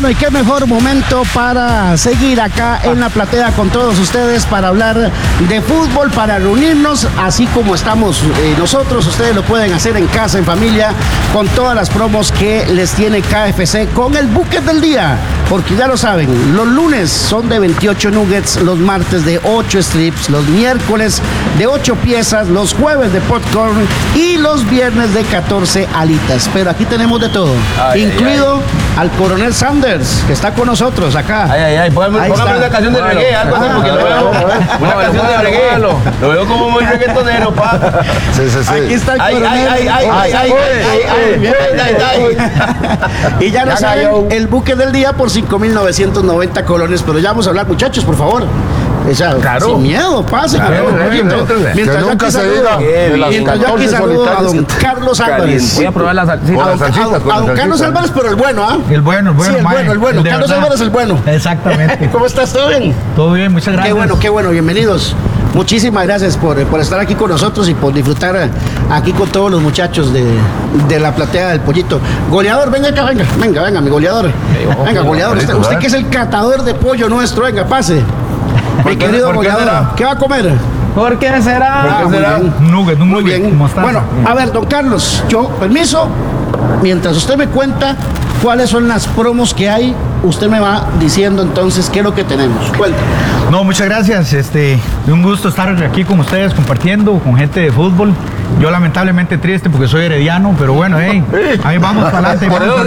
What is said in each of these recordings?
Bueno, y qué mejor momento para seguir acá en la platea con todos ustedes para hablar de fútbol, para reunirnos, así como estamos nosotros. Ustedes lo pueden hacer en casa, en familia, con todas las promos que les tiene KFC con el bucket del día. Porque ya lo saben, los lunes son de 28 nuggets, los martes de 8 strips, los miércoles de 8 piezas, los jueves de popcorn y los viernes de 14 alitas. Pero aquí tenemos de todo, incluido al Coronel Sanders, que está con nosotros acá. Póngame una canción de reggae, algo así, porque lo veo. Una canción de reggae. Lo veo como muy reggaetonero, pa. Sí. Aquí está el Coronel. Y ya lo saben, el buque del día por 5,990 colones. Pero ya vamos a hablar, muchachos, por favor. Claro. Sin miedo, pase. Mientras yo aquí saludo a don Carlos Álvarez. Voy a probar las salsitas. A don Carlos Álvarez, pero el bueno, ¿ah? El bueno. Sí, el bueno. Carlos Álvarez, el bueno. Exactamente. ¿Cómo estás? ¿Todo bien? Todo bien, muchas gracias. Qué bueno, bienvenidos. Muchísimas gracias por estar aquí con nosotros y por disfrutar aquí con todos los muchachos de la platea del Pollito. Goleador, venga acá, venga, mi goleador. Venga, goleador, usted que es el catador de pollo nuestro, venga, pase. Mi querido goleador, ¿qué va a comer? ¿Por qué será? Un nugget. Muy bien. Bueno, a ver, don Carlos, permiso, mientras usted me cuenta cuáles son las promos que hay, usted me va diciendo entonces qué es lo que tenemos. Cuéntame. No, muchas gracias. Un gusto estar aquí con ustedes compartiendo con gente de fútbol. Yo lamentablemente triste porque soy herediano, pero bueno, ahí vamos para adelante, vamos para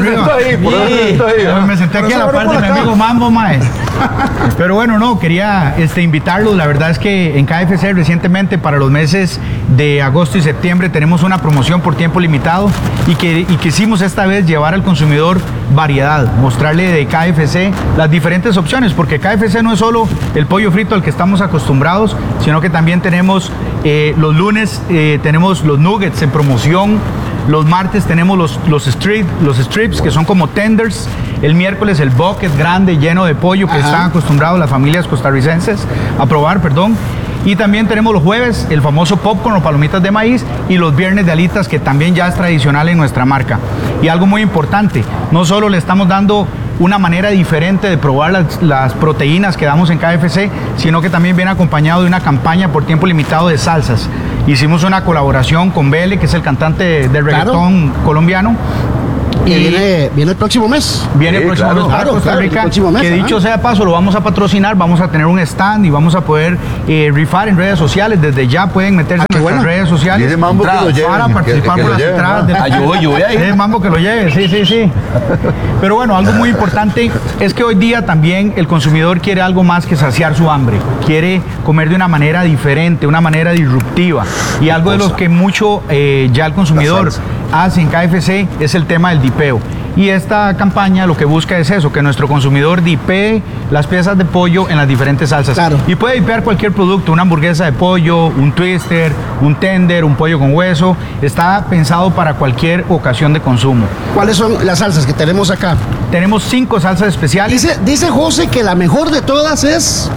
arriba. Me senté aquí a la par de mi amigo Mambo, mae. Pero bueno, no, quería invitarlos. La verdad es que en KFC recientemente para los meses de agosto y septiembre tenemos una promoción por tiempo limitado y quisimos esta vez llevar al consumidor variedad, mostrarle de KFC las diferentes opciones, porque KFC no es solo el pollo frito al que estamos acostumbrados, sino que también tenemos los lunes tenemos los nuggets en promoción, los martes tenemos los strips que son como tenders, el miércoles el bucket grande lleno de pollo que están acostumbrados las familias costarricenses a probar, y también tenemos los jueves el famoso popcorn o palomitas de maíz y los viernes de alitas, que también ya es tradicional en nuestra marca. Y algo muy importante, no solo le estamos dando una manera diferente de probar las proteínas que damos en KFC, sino que también viene acompañado de una campaña por tiempo limitado de salsas. Hicimos una colaboración con Bele, que es el cantante de reggaetón colombiano. Y viene el próximo mes. Viene el próximo mes para Costa Rica, que dicho sea paso, lo vamos a patrocinar, vamos a tener un stand y vamos a poder rifar en redes sociales. Desde ya pueden meterse en nuestras redes sociales. Dice Mambo que lo lleve, para participar por las entradas. Yo voy ahí. Dice Mambo que lo lleve, sí. Pero bueno, algo muy importante es que hoy día también el consumidor quiere algo más que saciar su hambre. Quiere comer de una manera diferente, una manera disruptiva. Y algo de lo que mucho ya el consumidor hace en KFC es el tema del dipeo. Y esta campaña lo que busca es eso, que nuestro consumidor dipee las piezas de pollo en las diferentes salsas. Claro. Y puede dipear cualquier producto, una hamburguesa de pollo, un twister, un tender, un pollo con hueso. Está pensado para cualquier ocasión de consumo. ¿Cuáles son las salsas que tenemos acá? Tenemos 5 salsas especiales. Dice José que la mejor de todas es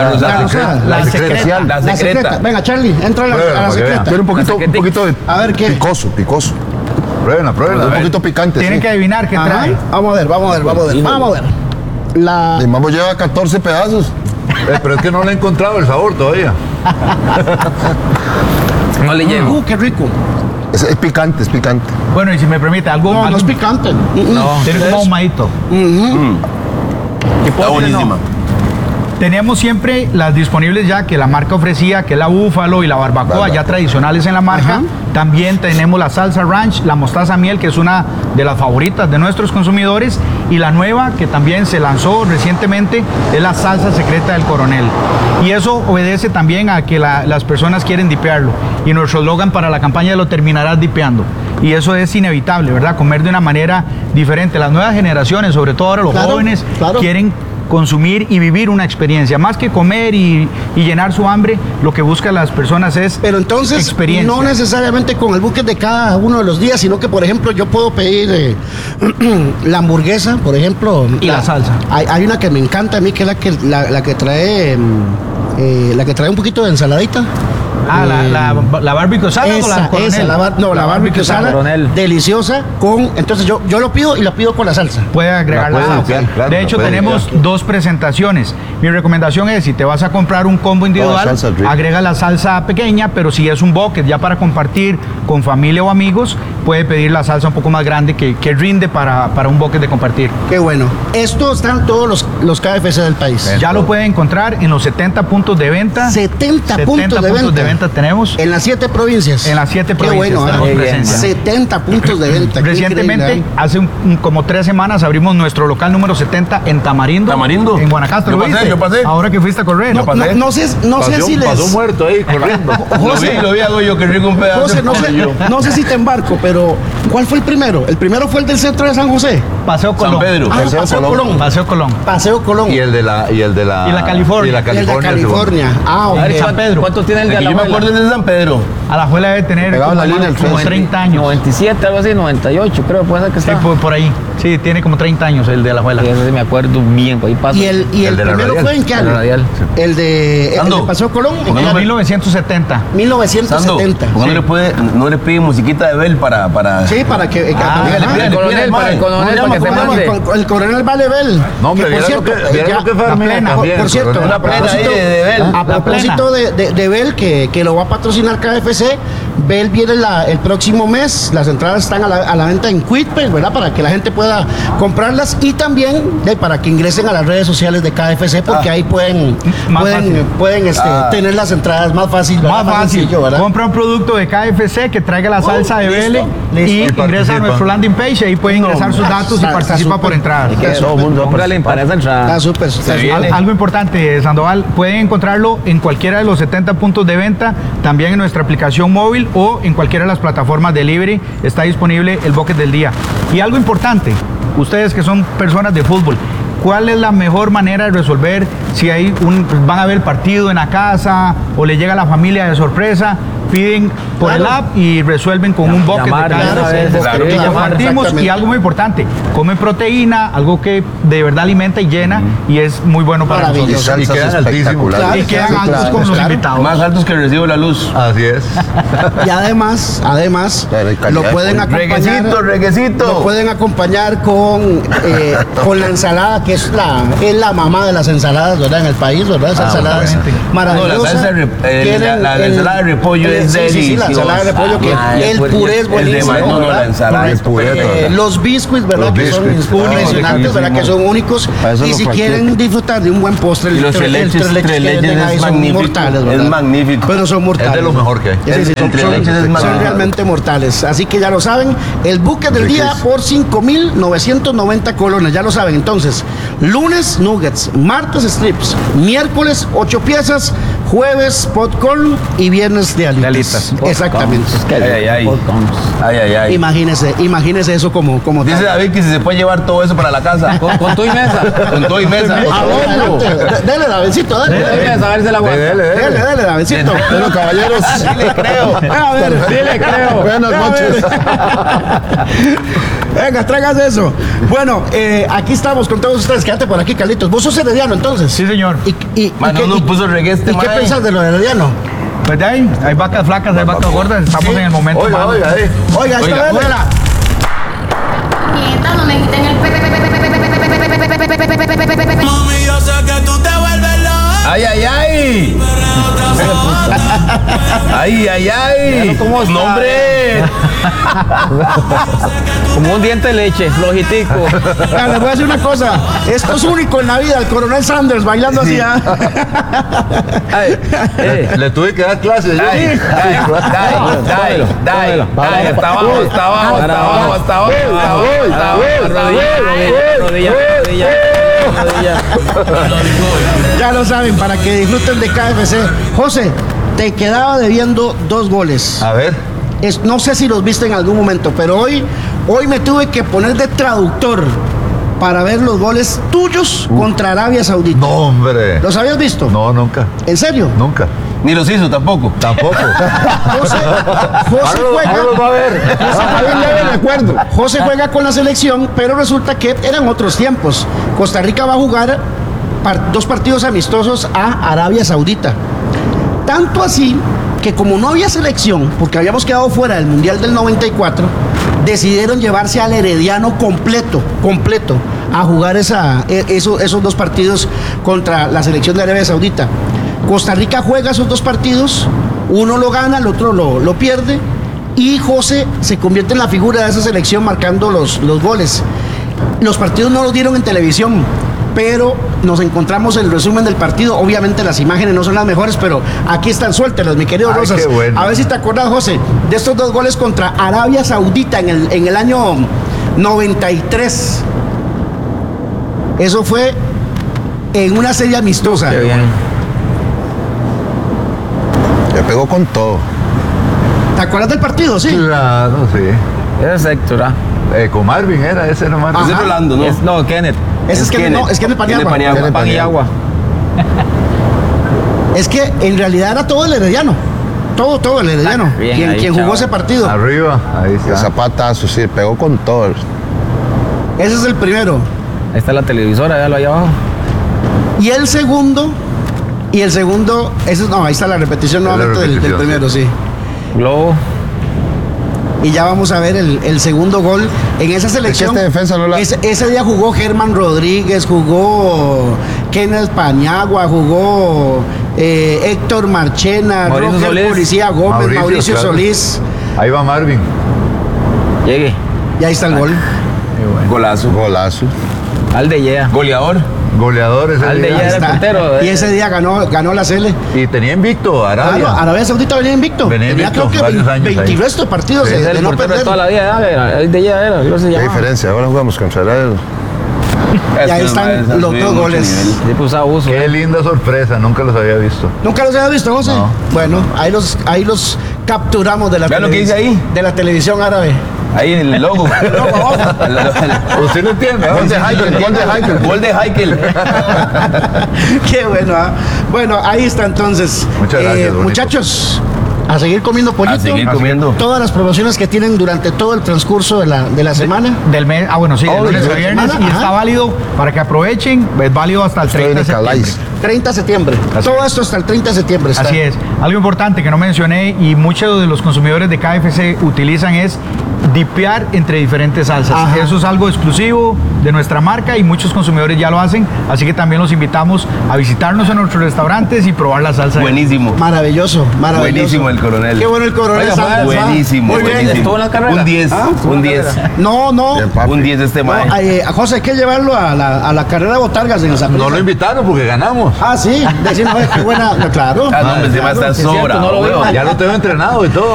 la secreta. Venga, Charlie, entra a la secreta. Tiene un poquito de a ver qué. picoso. Pruébenla. Un poquito picante. Tienen que adivinar qué trae. Vamos a ver. Mi mambo lleva 14 pedazos. Pero es que no le he encontrado el sabor todavía. No le llevo. Qué rico. Es picante. Bueno, y si me permite, algo No es picante. No, tiene como ahumadito. Está buenísima. Teníamos siempre las disponibles ya que la marca ofrecía, que es la búfalo y la barbacoa, ya tradicionales en la marca. También tenemos la salsa ranch, la mostaza miel, que es una de las favoritas de nuestros consumidores. Y la nueva, que también se lanzó recientemente, es la salsa secreta del Coronel. Y eso obedece también a que las personas quieren dipearlo. Y nuestro eslogan para la campaña lo terminarás dipeando. Y eso es inevitable, ¿verdad? Comer de una manera diferente. Las nuevas generaciones, sobre todo ahora los jóvenes, quieren consumir y vivir una experiencia. Más que comer y llenar su hambre, lo que buscan las personas es Pero entonces, experiencia. No necesariamente con el bucket de cada uno de los días, sino que, por ejemplo, yo puedo pedir la hamburguesa, por ejemplo. Y la salsa. Hay una que me encanta a mí, que es la que trae un poquito de ensaladita. La barbecue salad o la coronel. La barbecue salad, coronel. deliciosa, entonces yo lo pido y la pido con la salsa. Puede agregar la salsa. claro, de hecho, la puede tenemos agregar. 2 presentaciones. Mi recomendación es, si te vas a comprar un combo individual, salsa rica. agrega la salsa pequeña, pero si es un bucket ya para compartir con familia o amigos, puede pedir la salsa un poco más grande que rinde para un bucket de compartir. Qué bueno. Esto están todos los KFC del país. Ya lo pueden encontrar en los 70 puntos de venta. 70 puntos de venta tenemos. En las 7 provincias. En las 7 Qué provincias bueno, tenemos Muy bien. presencia. 70 puntos de venta. Qué Recientemente, increíble, hace como 3 semanas, abrimos nuestro local número 70 en Tamarindo. Tamarindo. En Guanacaste. Yo ¿Lo pasé, viste? yo pasé. Ahora que fuiste a correr. No sé si les... Pasó muerto ahí corriendo. Lo vi, hago yo, que rico un pedazo. José, no sé si te embarco, pero ¿cuál fue el primero? El primero fue el del centro de San José. Paseo Colón. San Pedro. Paseo Colón. Paseo Colón. Paseo Colón. Y el de la California. Y la El de California. California. A ver, San Pedro. ¿cuánto tiene el de Aquí yo me Alajuela? acuerdo de San Pedro. Alajuela debe tener Pegado a la como, línea del como frente. 30 años. 97, algo así, 98, creo, puede ser que Sí, está. por ahí. Sí, tiene como 30 años el de Alajuela. Sí, eso sí me acuerdo bien, por ahí pasa. Y el El de la primero radial. fue en qué El año? radial. El de Sando. Paseo Colón. ¿Por qué en no el 1970. Sando, 1970. ¿por qué no le pide musiquita de Bell para... Sí, para que... dígale, ajá. pídale, el coronel, para el ¿cómo coronel, llama? para que se ¿Cómo llama? mande. El coronel Valebel. No, hombre, que por vieron cierto, lo que fue la Armenia plena. también, por cierto, coronel. Una plena ahí propósito- de Bell. a propósito de Bell, que lo va a patrocinar KFC, Bell viene el próximo mes, las entradas están a la venta en Quitpay, ¿verdad? Para que la gente pueda comprarlas y también para que ingresen a las redes sociales de KFC, porque ahí pueden tener las entradas más fácil, ¿verdad? Más fácil. sencillo, ¿verdad? Compra un producto de KFC que traiga la salsa de listo, Vélez listo. y Y ingresa a participa. nuestro landing page y ahí puede ingresar sus datos y está participa súper. por entrada. Que todo el mundo póngale para esa entrada. Está súper. está bien. súper. Algo importante, Sandoval, pueden encontrarlo en cualquiera de los 70 puntos de venta, también en nuestra aplicación móvil o en cualquiera de las plataformas delivery está disponible el bucket del día. Y algo importante, ustedes que son personas de fútbol, ¿cuál es la mejor manera de resolver si van a ver el partido en la casa o le llega a la familia de sorpresa? Piden por el app y resuelven con un bucket Llamar, de claro, KFC. claro, Y llamar, compartimos, exactamente. y algo muy importante, comen proteína, algo que de verdad alimenta y llena y es muy bueno para Maravilloso. Y nosotros. salsas Y espectaculares. quedan Claro, altos con los claro. invitados. Más altos que recibo la luz. Así es. Y además, Claro, hay calidad lo de pueden pollo. acompañar. Reguecito. Lo pueden acompañar con la ensalada, que es la mamá de las ensaladas, ¿verdad? En el país, ¿verdad? Esa ensalada es obviamente. maravillosa. No, la salsa Tienen la ensalada de repollo es sí, sí, la ensalada de repollo, que el puré es buenísimo. No, ¿verdad? la ensalada es puré, perfecta. Los biscuits, ¿verdad? Los Que son biscuits. impresionantes, ¿verdad? Que son únicos. Para eso Y no si cualquiera. quieren disfrutar de un buen postre, Y los el tres leches que venden ahí es son magnífico. mortales, Es ¿verdad? magnífico. Pero son mortales. Es de lo mejor que hay. Sí, sí, El tres leches es son magnífico. realmente mortales. Así que ya lo saben, el buque del día Riquísimo. por 5,990 colones. Ya lo saben. Entonces, lunes nuggets, martes strips, miércoles 8 piezas, jueves popcorn y viernes de alitas. Exactamente. Ay, ay, ay. Imagínese eso como Dice tal. David que si se puede llevar todo eso para la casa. Con tu y mesa. Con todo y mesa. Adelante. Dele, Davidcito, dale. A ver si la aguanta. Dele, Davidito. Bueno, caballeros. Sí le creo. A ver, Dile, creo. Buenas noches. Venga, traigas eso. Bueno, aquí estamos con todos ustedes. Quédate por aquí, Carlitos. ¿Vos sos herediano, entonces? Sí, señor. ¿Y Mano, qué- no puso reggae este ¿y qué mae. pensás de lo herediano? Pues de ahí, hay vacas flacas, hay vacas gordas, estamos en el momento Oiga, malo. oiga, Oiga, esta Oiga, vez. fuera. Nieta, no me quiten el Mami, yo sé que tú te vuelves loca. Ay, ay, ay. Ay, ay, ay. ¿Cómo está? No, hombre. Como un diente de leche, flojitico. Mira, les voy a decir una cosa. Esto es único en la vida. El coronel Sanders bailando así. ¿ah? Ay, Le tuve que dar clases. yo. Dai, hasta abajo, hasta abajo, hasta abajo, hasta abajo, hasta abajo, hasta abajo. rodilla. Ya lo saben, para que disfruten de KFC. José, te quedaba debiendo 2 goles. A ver. No sé si los viste en algún momento, pero hoy me tuve que poner de traductor para ver los goles tuyos contra Arabia Saudita. No, hombre. ¿Los habías visto? No, nunca. ¿En serio? Nunca. Ni los hizo tampoco. Tampoco. José juega. Ahora los va a ver. José juega con la selección, pero resulta que eran otros tiempos. Costa Rica va a jugar 2 partidos amistosos a Arabia Saudita. Tanto así que como no había selección, porque habíamos quedado fuera del Mundial del 94, decidieron llevarse al Herediano completo, a jugar esos dos partidos contra la selección de Arabia Saudita. Costa Rica juega esos dos partidos, uno lo gana, el otro lo pierde, y José se convierte en la figura de esa selección marcando los goles. Los partidos no los dieron en televisión, pero nos encontramos el resumen del partido. Obviamente las imágenes no son las mejores, pero aquí están, suéltelas, mi querido Rosas. Qué bueno. A ver si te acuerdas, José, de estos dos goles contra Arabia Saudita en el año 93. Eso fue en una serie amistosa. Qué bien. Le pegó con todo. ¿Te acuerdas del partido? Sí. Claro, sí. Ese es Héctor, ¿ah? Con Marvin era, ese era Marvin. Ese es Rolando, ¿no? No, Kenneth. Ese es que no, es que Kenneth Paniagua. Pan y agua. Es que en realidad era todo el Herediano. Todo el Herediano. Bien, quien ahí, jugó chaval. ese partido. Arriba, ahí El está. zapatazo, sí, pegó con todo. Ese es el primero. Ahí está la televisora, ya lo allá abajo. Y el segundo, no, ahí está la repetición Es la nuevamente del repetición, primero, sí. Globo. Y ya vamos a ver el segundo gol en esa selección. esta defensa no la- Ese día jugó Germán Rodríguez, jugó Kenneth Paniagua, jugó Héctor Marchena, Mauricio Roger Solís. Policía Gómez, Mauricio claro. Solís. Ahí va Marvin. Llegue. Y ahí está el gol. Golazo. Golazo. Alde Yea. Goleador. Goleador ese Alde día. ya era Está. portero. Y ese día ganó la Cele. Y tenía invicto Arabia. Claro, Arabia Saudita venía invicto. Venía Tenía invicto, creo que varios años 20 ahí. resto de partidos Sí, de el no portero de perder. toda la vida, Alde Yea era. Yo se Qué llamaba. diferencia, ahora jugamos contra el Y ahí están los dos goles. Sí, pues abuso. Qué linda sorpresa, nunca los había visto. ¿Nunca los había visto, José? No. Bueno, ahí los capturamos de la Vea lo que dice ahí. de la televisión árabe. Ahí en el logo. ¿Usted lo entiende? Gol de Heikel, gol de Heikel. Gol de Heikel. Qué bueno, ¿ah? Bueno, ahí está entonces. Muchas gracias, bonito. Muchachos, a seguir comiendo pollito. A seguir comiendo. Todas las promociones que tienen durante todo el transcurso de la semana. Del mes, bueno, sí, de Oh, lunes de a la viernes, semana, y está ajá. válido para que aprovechen, es válido hasta el 30 de Estoy en septiembre. Calais. 30 de septiembre. Todo esto hasta el 30 de septiembre está. Así es. Algo importante que no mencioné y muchos de los consumidores de KFC utilizan es dipear entre diferentes salsas. Ajá. Eso es algo exclusivo de nuestra marca y muchos consumidores ya lo hacen, así que también los invitamos a visitarnos en nuestros restaurantes y probar la salsa. Buenísimo. Maravilloso. Buenísimo el coronel. Qué bueno el coronel. Oiga, Sanders, ¿ah? buenísimo. Muy bien. buenísimo. ¿Estuvo en la carrera? Un 10. Un 10. No. Bien, papi. Un 10 este No, mae. a José hay que llevarlo a la carrera de botargas en esa No lo invitaron porque ganamos. Ah, sí. Decimos, qué buena. Claro. Ah, no, hombre, se va a estar Sí, es cierto, sobra. no lo veo. Ya lo tengo entrenado y todo.